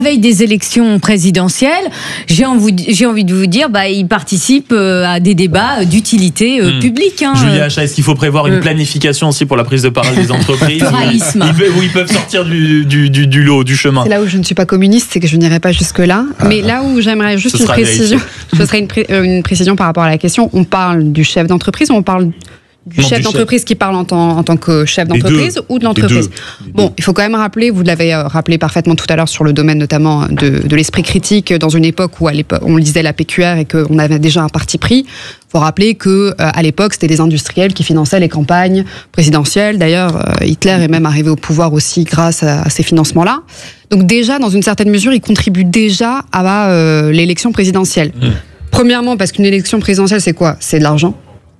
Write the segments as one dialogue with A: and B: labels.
A: veille des élections présidentielles, j'ai envie de vous dire, ils participent à des débats d'utilité publique.
B: Julia Achat, est-ce qu'il faut prévoir une planification aussi pour la prise de parole des entreprises où ils peuvent sortir du lot, du chemin?
C: C'est là où je ne suis pas communiste, c'est que je n'irai pas jusque-là. Mais là où j'aimerais juste une précision, ce serait une précision par rapport à la question. On parle du chef d'entreprise ou on parle du chef d'entreprise qui parle en tant que chef d'entreprise ou de l'entreprise? Bon, il faut quand même rappeler, vous l'avez rappelé parfaitement tout à l'heure sur le domaine notamment de l'esprit critique, dans une époque où on lisait la PQR et qu'on avait déjà un parti pris. Il faut rappeler qu'à l'époque, c'était les industriels qui finançaient les campagnes présidentielles. D'ailleurs, Hitler est même arrivé au pouvoir aussi grâce à ces financements-là. Donc déjà, dans une certaine mesure, ils contribuent déjà à l'élection présidentielle. Premièrement, parce qu'une élection présidentielle, c'est quoi? C'est de l'argent.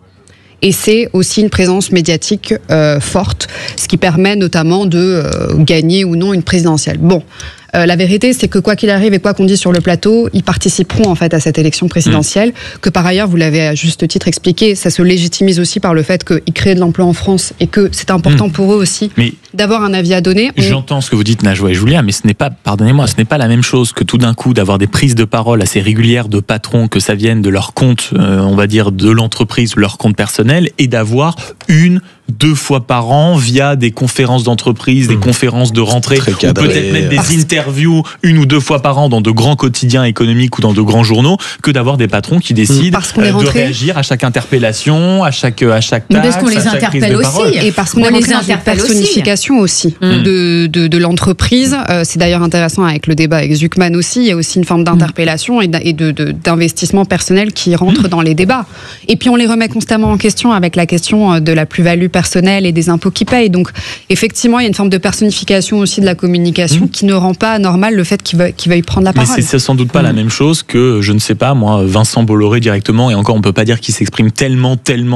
C: Et c'est aussi une présence médiatique forte, ce qui permet notamment de gagner ou non une présidentielle. Bon, la vérité, c'est que quoi qu'il arrive et quoi qu'on dise sur le plateau, ils participeront en fait à cette élection présidentielle, que par ailleurs, vous l'avez à juste titre expliqué, ça se légitimise aussi par le fait qu'ils créent de l'emploi en France et que c'est important pour eux aussi d'avoir un avis à donner.
B: J'entends ce que vous dites, Najwa et Julia, mais ce n'est pas, pardonnez-moi, ce n'est pas la même chose que tout d'un coup d'avoir des prises de parole assez régulières de patrons, que ça vienne de leur compte, on va dire, de l'entreprise, leur compte personnel, et d'avoir 1-2 fois par an via des conférences d'entreprise, des conférences de rentrée, ou peut-être mettre des interviews 1 ou 2 fois par an dans de grands quotidiens économiques ou dans de grands journaux, que d'avoir des patrons qui décident de réagir à chaque interpellation, à chaque taxe,
A: parce qu'on les interpelle aussi,
C: et parce qu'on les interpelle aussi de l'entreprise. C'est d'ailleurs intéressant avec le débat avec Zucman aussi. Il y a aussi une forme d'interpellation et d'investissement personnel qui rentre dans les débats. Et puis on les remet constamment en question avec la question de la plus-value personnelle et des impôts qu'ils payent. Donc effectivement, il y a une forme de personnification aussi de la communication qui ne rend pas normal le fait qu'il veuille prendre la parole.
B: Mais c'est sans doute pas la même chose que, je ne sais pas, moi, Vincent Bolloré directement, et encore on peut pas dire qu'il s'exprime tellement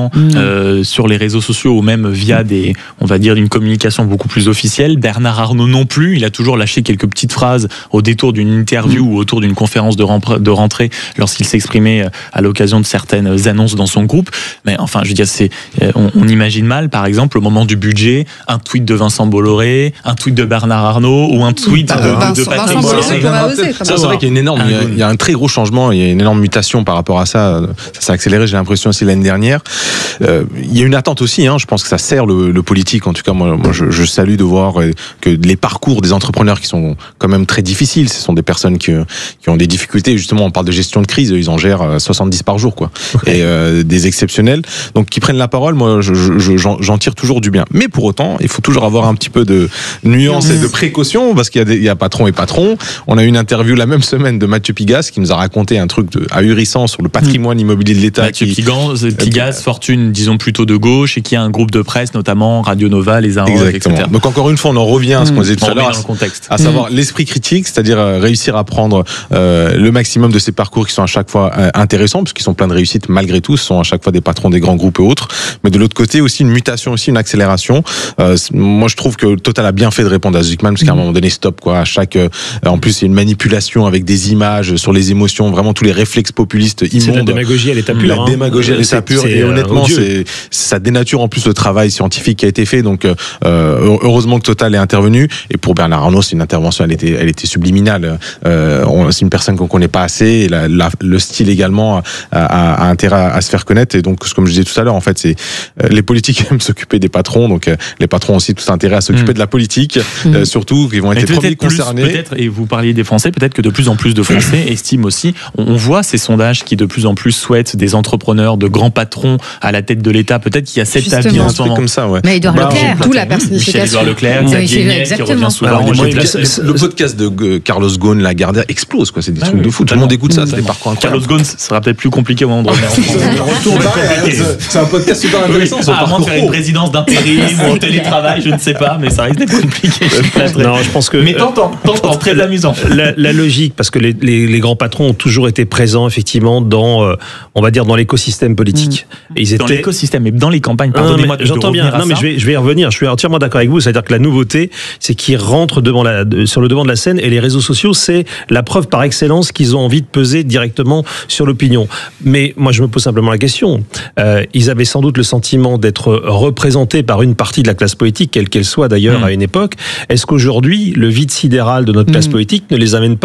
B: sur les réseaux sociaux ou même via on va dire, une communication beaucoup plus officielle. Bernard Arnault non plus, il a toujours lâché quelques petites phrases au détour d'une interview ou autour d'une conférence de rentrée lorsqu'il s'exprimait à l'occasion de certaines annonces dans son groupe. Mais enfin, je veux dire, on imagine mal, par exemple, au moment du budget, un tweet de Vincent Bolloré, un tweet de Bernard Arnault ou un tweet de Patrick Bolloré.
D: C'est vrai qu'il y a il y a un très gros changement, il y a une énorme mutation par rapport à ça. Ça s'est accéléré, j'ai l'impression, aussi l'année dernière. Il y a une attente aussi, je pense que ça sert le politique. En tout cas, moi je salue de voir que les parcours des entrepreneurs qui sont quand même très difficiles, ce sont des personnes qui ont des difficultés. Justement, on parle de gestion de crise, ils en gèrent 70 par jour, quoi. Et des exceptionnels. Donc, qui prennent la parole, moi, j'en tire toujours du bien. Mais pour autant, il faut toujours avoir un petit peu de nuance et de précaution, parce qu'il y a patron et patron. On a eu une interview la même semaine de Mathieu Pigasse qui nous a raconté un truc ahurissant sur le patrimoine immobilier de l'État.
B: Mathieu Pigasse, fortune, disons plutôt de gauche, et qui a un groupe de presse, notamment Radio Nova, les AROG, etc.
D: Donc encore une fois, on en revient à ce qu'on disait tout à l'heure, à savoir l'esprit critique, c'est-à-dire réussir à prendre le maximum de ces parcours qui sont à chaque fois intéressants, parce qu'ils sont pleins de réussites malgré tout, ce sont à chaque fois des patrons des grands groupes et autres, mais de l'autre côté aussi une mutation, aussi une accélération. Moi je trouve que Total a bien fait de répondre à Zucman, parce qu'à un moment donné, stop, quoi. À chaque, en plus c'est une manipulation avec des images sur les émotions, vraiment tous les réflexes populistes immondes.
E: C'est de la démagogie à l'état pur.
D: La démagogie à l'état pur, et honnêtement ça dénature en plus le travail scientifique qui a été fait. Donc heureusement que Total est intervenu. Et pour Bernard Arnault, c'est une intervention, elle était subliminale. C'est une personne qu'on connaît pas assez, et le style également a intérêt à se faire connaître. Et donc, comme je disais tout à l'heure, en fait, c'est les politiques aiment s'occuper des patrons, donc les patrons ont aussi tout intérêt à s'occuper de la politique, surtout qu'ils vont être les premiers concernés.
B: Peut-être, et vous parliez des Français, peut-être que de plus en plus de Français estiment aussi, on voit ces sondages qui de plus en plus souhaitent des entrepreneurs, de grands patrons à la tête de l'État. Peut-être qu'il y a cette avis en ce moment.
D: Comme ça, ouais.
A: Mais Édouard Leclerc,
C: d'où la personnification.
B: Michel Leclerc, Xavier Niel qui revient souvent.
D: Le podcast de Carlos Ghosn, Lagardère, explose, quoi. C'est des trucs de fou. Tout le monde écoute ça. C'est des parcours incroyables.
B: Carlos Ghosn sera peut-être plus compliqué au moment de revenir en France.
D: C'est un podcast super intéressant.
B: À moins de faire une présidence d'intérim ou en télétravail, je ne sais pas, mais ça risque d'être compliqué.
E: Non, je pense que.
B: Mais t'entends, très amusant.
E: La logique, parce que les grands patrons ont toujours été présents, effectivement, dans, on va dire, dans l'écosystème politique. Et ils étaient...
B: Dans l'écosystème, mais dans les campagnes, pardonnez-moi de
E: j'entends bien. Non, mais je vais y revenir. Je suis entièrement d'accord avec vous. C'est-à-dire que la nouveauté, c'est qu'ils rentrent sur le devant de la scène, et les réseaux sociaux, c'est la preuve par excellence qu'ils ont envie de peser directement sur l'opinion. Mais moi, je me pose simplement la question. Ils avaient sans doute le sentiment d'être représentés par une partie de la classe politique, quelle qu'elle soit d'ailleurs à une époque. Est-ce qu'aujourd'hui, le vide sidéral de notre classe politique ne les amène pas